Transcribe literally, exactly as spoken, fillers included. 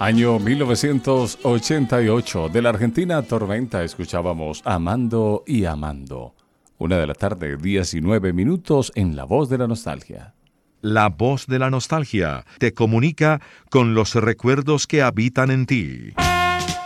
Año mil novecientos ochenta y ocho, de la Argentina Tormenta, escuchábamos Amando y Amando. Una de la tarde, diecinueve minutos en La Voz de la Nostalgia. La Voz de la Nostalgia te comunica con los recuerdos que habitan en ti.